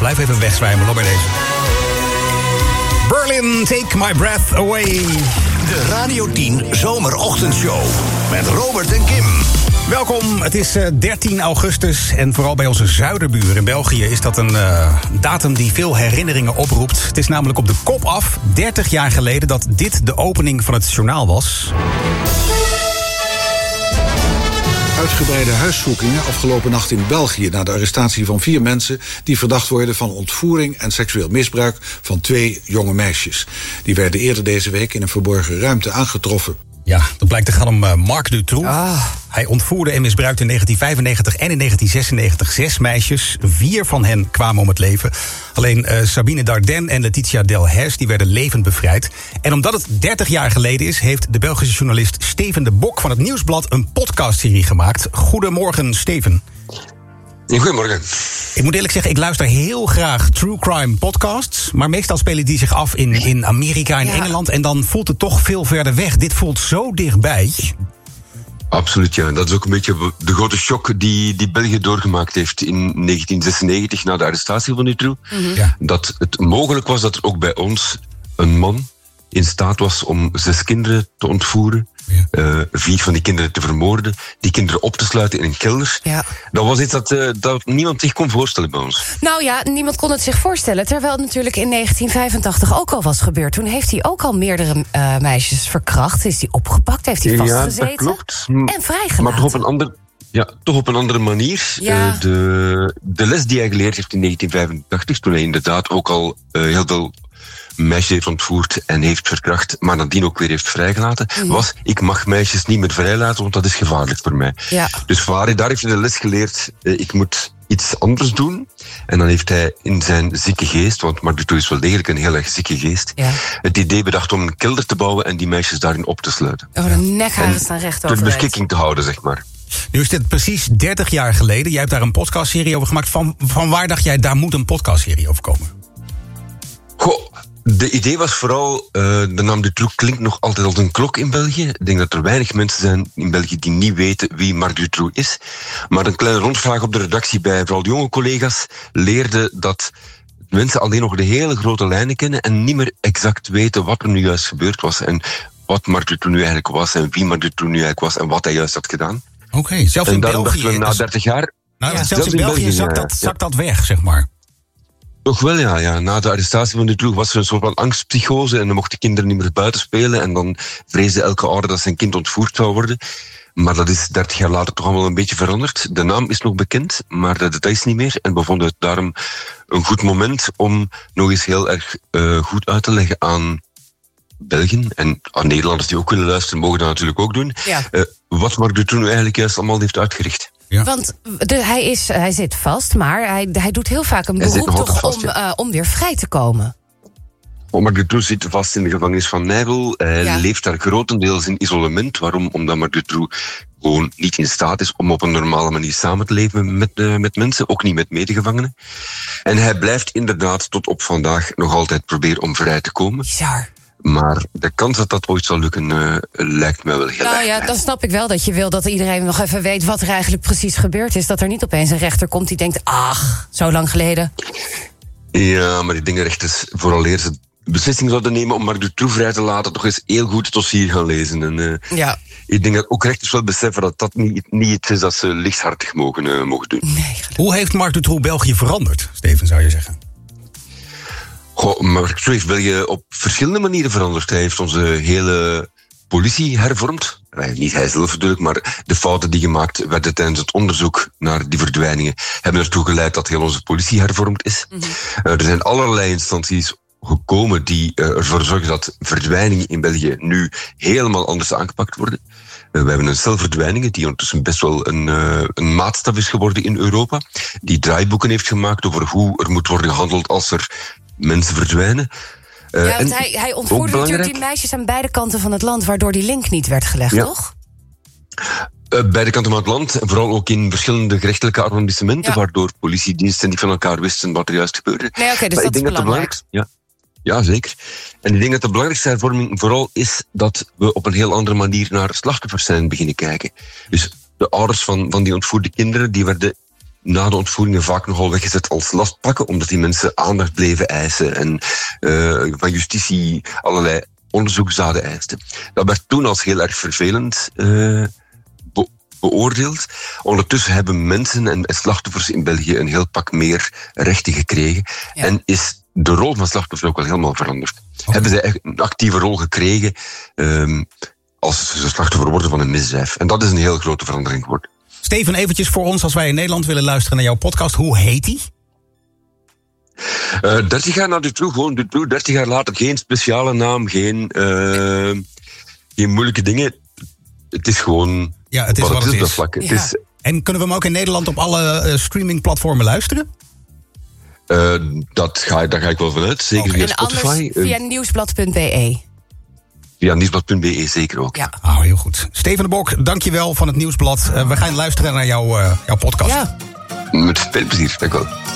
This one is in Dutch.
Blijf even wegzwijmen bij deze. Berlin, Take My Breath Away. De Radio 10 Zomerochtendshow met Robert en Kim. Welkom, het is 13 augustus en vooral bij onze zuiderburen in België is dat een datum die veel herinneringen oproept. Het is namelijk op de kop af, 30 jaar geleden, dat dit de opening van het journaal was. Uitgebreide huiszoekingen afgelopen nacht in België na de arrestatie van 4 mensen die verdacht worden van ontvoering en seksueel misbruik van 2 jonge meisjes. Die werden eerder deze week in een verborgen ruimte aangetroffen. Ja, dat blijkt te gaan om Marc Dutroux. Hij ontvoerde en misbruikte in 1995 en in 1996 6 meisjes. 4 van hen kwamen om het leven. Alleen Sabine Dardenne en Letitia Delhaize die werden levend bevrijd. En omdat het 30 jaar geleden is, heeft de Belgische journalist Steven de Bok van het Nieuwsblad een podcastserie gemaakt. Goedemorgen, Steven. Goedemorgen. Ik moet eerlijk zeggen, ik luister heel graag true crime podcasts. Maar meestal spelen die zich af in Amerika en Engeland. En dan voelt het toch veel verder weg. Dit voelt zo dichtbij. Absoluut, ja. Dat is ook een beetje de grote shock die België doorgemaakt heeft in 1996 na de arrestatie van Dutroux. Mm-hmm. Ja. Dat het mogelijk was dat er ook bij ons een man in staat was om 6 kinderen te ontvoeren. Ja. 4 van die kinderen te vermoorden, die kinderen op te sluiten in een kelder. Ja. Dat was iets dat niemand zich kon voorstellen bij ons. Nou ja, niemand kon het zich voorstellen. Terwijl het natuurlijk in 1985 ook al was gebeurd. Toen heeft hij ook al meerdere meisjes verkracht. Is hij opgepakt, heeft hij vastgezeten. Ja, dat klopt. En vrijgelaten. Maar toch op een andere manier. Ja. De les die hij geleerd heeft in 1985, toen hij inderdaad ook al heel veel meisjes heeft ontvoerd en heeft verkracht, maar nadien ook weer heeft vrijgelaten, was: ik mag meisjes niet meer vrijlaten, want dat is gevaarlijk voor mij. Ja. Dus daar heeft hij de les geleerd, ik moet iets anders doen. En dan heeft hij in zijn zieke geest, want Marc Dutroux is wel degelijk een heel erg zieke geest, het idee bedacht om een kelder te bouwen en die meisjes daarin op te sluiten. De nekharen staan recht overeind. Ter beschikking te houden, zeg maar. Nu is dit precies 30 jaar geleden. Jij hebt daar een podcastserie over gemaakt. Van waar dacht jij, daar moet een podcastserie over komen? Goh, de idee was vooral, de naam Dutroux klinkt nog altijd als een klok in België. Ik denk dat er weinig mensen zijn in België die niet weten wie Marc Dutroux is. Maar een kleine rondvraag op de redactie bij vooral jonge collega's leerde dat mensen alleen nog de hele grote lijnen kennen en niet meer exact weten wat er nu juist gebeurd was en wat Marc Dutroux nu eigenlijk was en wie Marc Dutroux nu eigenlijk was en wat hij juist had gedaan. Oké, zelfs in België. We na 30 jaar. Zelfs in België zakt dat weg, zeg maar. Toch wel, ja. Na de arrestatie van Dutroux was er een soort van angstpsychose en dan mochten kinderen niet meer buiten spelen en dan vreesde elke ouder dat zijn kind ontvoerd zou worden. Maar dat is 30 jaar later toch allemaal een beetje veranderd. De naam is nog bekend, maar de details niet meer. En we vonden het daarom een goed moment om nog eens heel erg goed uit te leggen aan Belgen en aan Nederlanders die ook willen luisteren, mogen dat natuurlijk ook doen. Ja. Wat Marc Dutroux nu eigenlijk juist allemaal heeft uitgericht. Ja. Want hij zit vast, maar hij doet heel vaak een beroep toch vast, om weer vrij te komen. Marc Dutroux zit vast in de gevangenis van Nijvel. Hij leeft daar grotendeels in isolement. Waarom? Omdat Marc Dutroux gewoon niet in staat is om op een normale manier samen te leven met mensen, ook niet met medegevangenen. En hij blijft inderdaad tot op vandaag nog altijd proberen om vrij te komen. Bizar. Maar de kans dat dat ooit zal lukken lijkt mij wel heel erg. Nou ja, dan snap ik wel dat je wil dat iedereen nog even weet wat er eigenlijk precies gebeurd is. Dat er niet opeens een rechter komt die denkt, ach, zo lang geleden. Ja, maar ik denk dat rechters vooraleer ze beslissing zouden nemen om Marc Dutroux vrij te laten, toch eens heel goed het dossier gaan lezen. En, ik denk dat ook rechters wel beseffen dat dat niet iets is dat ze lichthartig mogen doen. Nee, hoe heeft Marc Dutroux België veranderd, Steven, zou je zeggen? Marc Dutroux heeft België op verschillende manieren veranderd. Hij heeft onze hele politie hervormd. Niet hij zelf natuurlijk, maar de fouten die gemaakt werden tijdens het onderzoek naar die verdwijningen hebben ertoe geleid dat heel onze politie hervormd is. Mm-hmm. Er zijn allerlei instanties gekomen die ervoor zorgen dat verdwijningen in België nu helemaal anders aangepakt worden. We hebben een cel verdwijningen die ondertussen best wel een maatstaf is geworden in Europa. Die draaiboeken heeft gemaakt over hoe er moet worden gehandeld als er mensen verdwijnen. Want hij ontvoerde natuurlijk die meisjes aan beide kanten van het land, waardoor die link niet werd gelegd, toch? Beide kanten van het land, en vooral ook in verschillende gerechtelijke arrondissementen, waardoor politiediensten niet van elkaar wisten wat er juist gebeurde. Nee, oké, dus dat is belangrijk. Ja, zeker. En ik denk dat de belangrijkste hervorming vooral is dat we op een heel andere manier naar slachtoffers zijn beginnen kijken. Dus de ouders van die ontvoerde kinderen, die werden na de ontvoeringen vaak nogal weggezet als lastpakken, omdat die mensen aandacht bleven eisen en van justitie allerlei onderzoeksdaden eisten. Dat werd toen als heel erg vervelend beoordeeld. Ondertussen hebben mensen en slachtoffers in België een heel pak meer rechten gekregen. Ja. En is de rol van slachtoffers ook wel helemaal veranderd. Okay. Hebben zij echt een actieve rol gekregen als ze slachtoffer worden van een misdrijf. En dat is een heel grote verandering geworden. Steven, eventjes voor ons, als wij in Nederland willen luisteren naar jouw podcast, hoe heet die? 30 jaar na Dutroux, gewoon Dutroux, 30 jaar later. Geen speciale naam, geen moeilijke dingen. Het is gewoon het is wat het is. Ja. Het is. En kunnen we hem ook in Nederland op alle streamingplatformen luisteren? Daar ga ik wel vanuit, zeker via Spotify. Via nieuwsblad.be. Via nieuwsblad.be zeker ook. Ja. Heel goed. Steven de Bok, dankjewel van het Nieuwsblad. We gaan luisteren naar jouw podcast. Ja. Met veel plezier, dank wel.